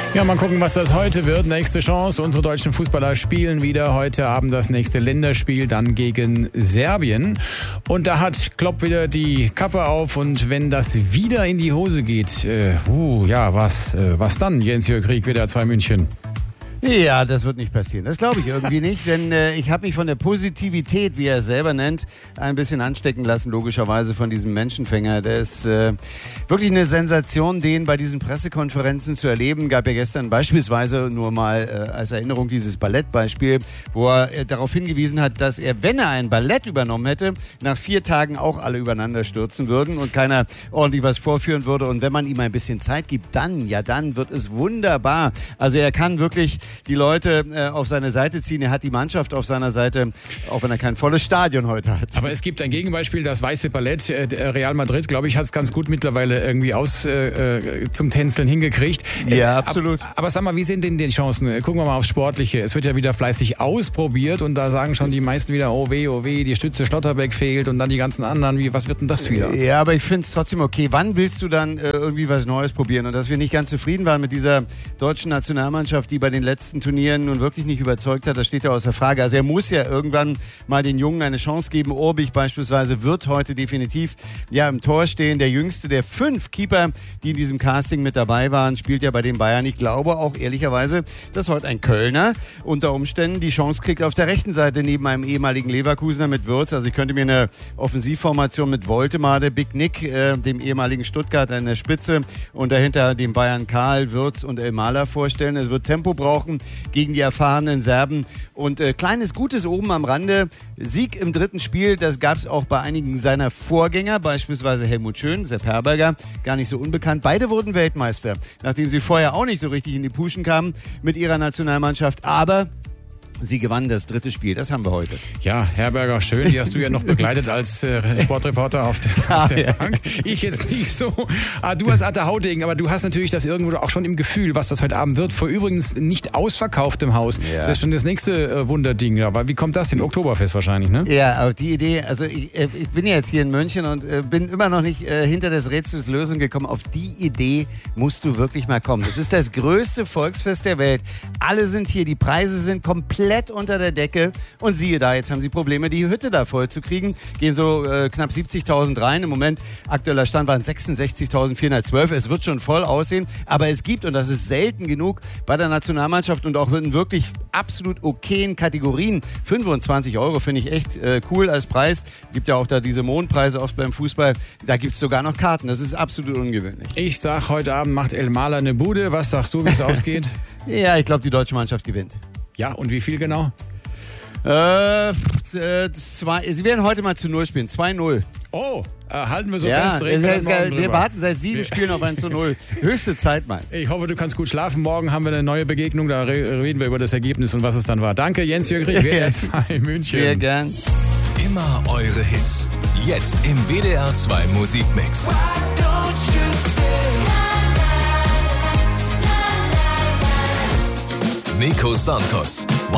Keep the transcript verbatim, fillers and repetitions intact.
Ja, mal gucken, was das heute wird. Nächste Chance. Unsere deutschen Fußballer spielen wieder heute Abend das nächste Länderspiel, dann gegen Serbien. Und da hat Klopp wieder die Kappe auf. Und wenn das wieder in die Hose geht, äh, uh, ja, was, äh, was dann? Jens-Jörg Rieck, wieder zwei München. Ja, das wird nicht passieren. Das glaube ich irgendwie nicht, denn äh, ich habe mich von der Positivität, wie er es selber nennt, ein bisschen anstecken lassen, logischerweise von diesem Menschenfänger. Der ist äh, wirklich eine Sensation, den bei diesen Pressekonferenzen zu erleben. Gab ja gestern beispielsweise nur mal äh, als Erinnerung dieses Ballettbeispiel, wo er äh, darauf hingewiesen hat, dass er, wenn er ein Ballett übernommen hätte, nach vier Tagen auch alle übereinander stürzen würden und keiner ordentlich was vorführen würde. Und wenn man ihm ein bisschen Zeit gibt, dann, ja dann wird es wunderbar. Also er kann wirklich die Leute äh, auf seine Seite ziehen. Er hat die Mannschaft auf seiner Seite, auch wenn er kein volles Stadion heute hat. Aber es gibt ein Gegenbeispiel, das Weiße Ballett. Äh, Real Madrid, glaube ich, hat es ganz gut mittlerweile irgendwie aus äh, zum Tänzeln hingekriegt. Ja, äh, absolut. Ab, aber sag mal, wie sind denn die Chancen? Gucken wir mal aufs Sportliche. Es wird ja wieder fleißig ausprobiert und da sagen schon die meisten wieder, oh weh, oh weh, die Stütze Schlotterbeck fehlt und dann die ganzen anderen. Wie, was wird denn das wieder? Ja, aber ich finde es trotzdem okay. Wann willst du dann äh, irgendwie was Neues probieren? Und dass wir nicht ganz zufrieden waren mit dieser deutschen Nationalmannschaft, die bei den letzten Turnieren nun wirklich nicht überzeugt hat, das steht ja außer Frage. Also er muss ja irgendwann mal den Jungen eine Chance geben. Orbich beispielsweise wird heute definitiv ja im Tor stehen. Der jüngste der fünf Keeper, die in diesem Casting mit dabei waren, spielt ja bei den Bayern. Ich glaube auch ehrlicherweise, dass heute ein Kölner unter Umständen die Chance kriegt auf der rechten Seite neben einem ehemaligen Leverkusener mit Würz. Also ich könnte mir eine Offensivformation mit Woltemade, Big Nick, äh, dem ehemaligen Stuttgarter in der Spitze und dahinter dem Bayern Karl, Würz und Elmaler vorstellen. Es wird Tempo brauchen gegen die erfahrenen Serben. Und äh, kleines Gutes oben am Rande. Sieg im dritten Spiel, das gab es auch bei einigen seiner Vorgänger, beispielsweise Helmut Schön, Sepp Herberger, gar nicht so unbekannt. Beide wurden Weltmeister, nachdem sie vorher auch nicht so richtig in die Puschen kamen mit ihrer Nationalmannschaft. Aber sie gewannen das dritte Spiel, das haben wir heute. Ja, Herberger, schön, die hast du ja noch begleitet als äh, Sportreporter auf der, auf der ja. Bank. Ich jetzt nicht so. Ah, du als alter Haudegen, aber du hast natürlich das irgendwo auch schon im Gefühl, was das heute Abend wird. Vor übrigens nicht ausverkauftem Haus. Ja. Das ist schon das nächste äh, Wunderding. Aber wie kommt das denn? Oktoberfest wahrscheinlich, ne? Ja, aber die Idee, also ich, ich bin ja jetzt hier in München und äh, bin immer noch nicht äh, hinter des Rätsels Lösung gekommen. Auf die Idee musst du wirklich mal kommen. Es ist das größte Volksfest der Welt. Alle sind hier, die Preise sind komplett unter der Decke und siehe da, jetzt haben sie Probleme, die Hütte da voll zu kriegen. Gehen so äh, knapp siebzigtausend rein. Im Moment, aktueller Stand waren sechsundsechzigtausendvierhundertzwölf. Es wird schon voll aussehen, aber es gibt, und das ist selten genug, bei der Nationalmannschaft und auch in wirklich absolut okayen Kategorien, fünfundzwanzig Euro finde ich echt äh, cool als Preis. Gibt ja auch da diese Mondpreise oft beim Fußball. Da gibt es sogar noch Karten. Das ist absolut ungewöhnlich. Ich sag, heute Abend macht Elmaler eine Bude. Was sagst du, wie es ausgeht? Ja, ich glaube, die deutsche Mannschaft gewinnt. Ja, und wie viel genau? Äh, zwei, sie werden heute mal zu Null spielen. zwei null. Oh, äh, halten wir so ja, fest. Reden wir, ist, wir, wir warten seit sieben Spielen auf ein zu null. Höchste Zeit, Mann. Ich hoffe, du kannst gut schlafen. Morgen haben wir eine neue Begegnung. Da reden wir über das Ergebnis und was es dann war. Danke, Jens-Jörg Rieck, W D R zwei München. Sehr gern. Immer eure Hits. Jetzt im W D R zwei Musikmix. Nico Santos.